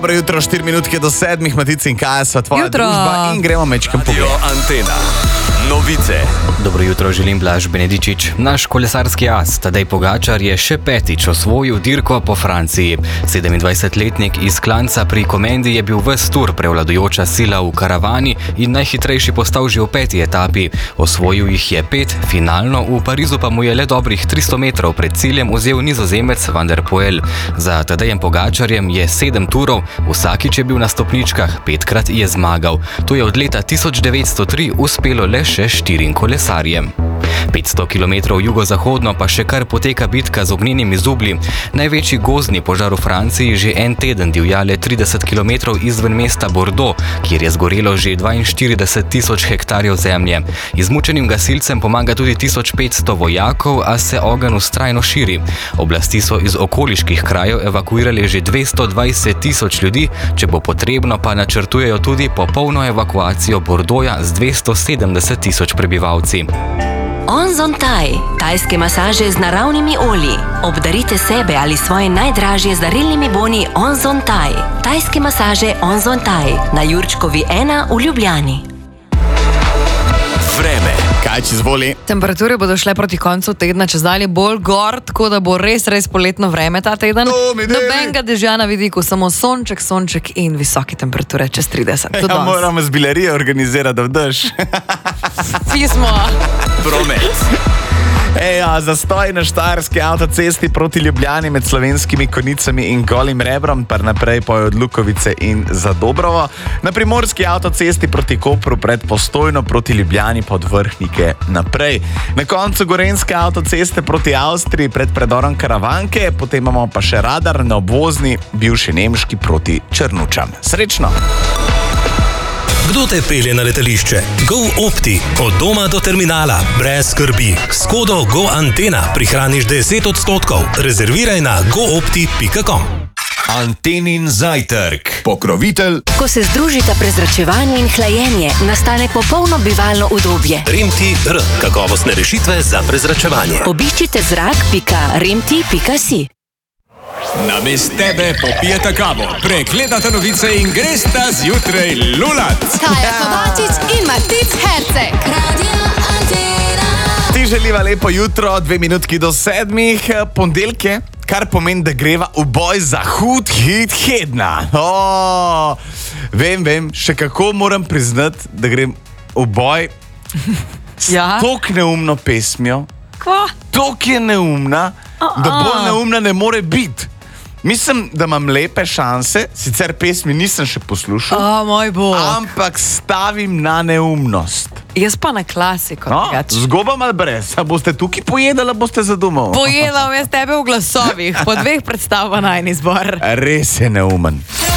Dobro jutro, 4 minutke do 7, Matic in Kaja sva tvoja Jutro. družba in gremo mečkam Radio Antena. Novice. Dobro jutro, želim Blaž Benedičič. Naš kolesarski as Tadej Pogačar je še petič osvojil dirko po Franciji. 27-letnik iz Klanca pri Komendi je bil ves tur prevladujoča sila v karavani in najhitrejši postal že v 5. etapi. Osvojil jih je 5, finalno v Parizu pa mu je le dobrih 300 metrov pred ciljem vzel Nizozemec Van der Poel. Za Tadejem Pogačarjem je 7 turov, vsakič je bil na stopničkah, 5-krat je zmagal. To je od leta 1903 uspelo le še 4 kolesarjem. 500 km jugozahodno pa še kar poteka bitka z ognjenimi zublji. Največji gozdni požar v Franciji že en teden divja le 30 km izven mesta Bordeaux, kjer je zgorelo že 42.000 hektarjev zemlje. Izmučenim gasilcem pomaga tudi 1500 vojakov, a se ogenj vztrajno širi. Oblasti so iz okoliških krajev evakuirali že 220.000 ljudi, če bo potrebno pa načrtujejo tudi popolno evakuacijo Bordeauxa z 270.000 prebivalci. Onzon Thai, tajske masaže z naravnimi olji. Obdarite sebe ali svoje najdražje z darilnimi boni Onzon Thai. Tajske masaže Onzon Thai na Jurčkovi 1 v Ljubljani. Vreme. Kaj če zvoli? Temperature bodo šle proti koncu tedna čezdalje bolj gor, tako da bo res poletno vreme ta teden. Nobenega dežja na vidiku, samo sonček in visoke temperature čez 30. Ja, moramo z bilerije organizirati, da vdrž. Pismo. Promet. Zastoj na štajerski avtocesti proti Ljubljani med Slovenskimi Konjicami in Golim Rebrom, pa naprej poje od Lukovice in za Dobrovo. Na primorski avtocesti proti Kopru pred Postojno, proti Ljubljani pod Vrhnike naprej. Na koncu gorenjske avtoceste proti Avstriji pred predorom Karavanke, potem imamo pa še radar na obvozni bivši nemški proti Črnučam. Srečno! Kdo te pelje na letališče? Go Opti. Od doma do terminala. Brez skrbi. S kodo Go Antena prihraniš 10%. Rezerviraj na goopti.com. Antenin zajtrk. Pokrovitelj. Ko se združita prezračevanje in hlajenje, nastane popolno bivalno udobje. Remti-R. Kakovostne rešitve za prezračevanje. Obiščite zrak.remti.si. Namest tebe popijeta kavo, pregledata novice in gresta zjutraj lulat. Kaja Kovačič in Matic Herceg. Radio Antena. Ti želiva lepo jutro, 2 minutki do 7, ponedeljke, kar pomeni, da greva v boj za hud hit tedna. Vem, še kako moram priznati, da grem v boj s tok neumno pesmijo. Kva? Tok je neumna, da bolj neumna ne more biti. Mislim, da imam lepe šanse, sicer pesmi nisem še poslušal, Moj bog. ampak stavim na neumnost. Jaz pa na klasiko. Zgoba ali brez? A boste tukaj pojedali, boste zadomov? Pojedal jaz tebe v glasovih, po 2 predstavah na en izbor. Res je neumen.